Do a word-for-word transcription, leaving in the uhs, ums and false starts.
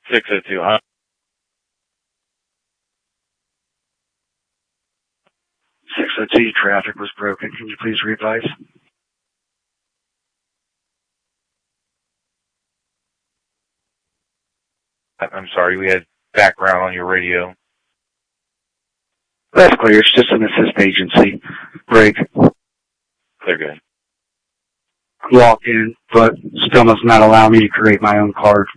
six oh two, huh? six oh two, traffic was broken. Can you please re-advise? I'm sorry, we had background on your radio. That's clear. It's just an assist agency. Break. Clear, good. Walk in, but still must not allow me to create my own card.